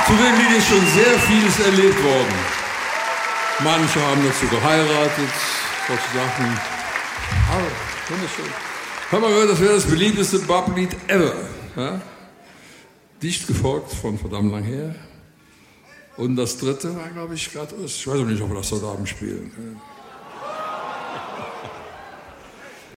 Zu dem Lied ist schon sehr vieles erlebt worden. Manche haben dazu geheiratet, solche Sachen. Aber wunderschön. Haben wir gehört, das wäre das beliebteste Bab-Lied ever. Ja? Dicht gefolgt von verdammt lang her. Und das dritte war, glaube ich, gerade, ich weiß auch nicht, ob wir das heute Abend spielen.